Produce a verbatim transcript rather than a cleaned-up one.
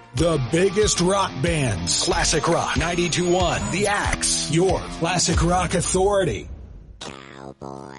The biggest rock bands. Classic Rock ninety-two point one. The Axe. Your classic rock authority. Cowboy.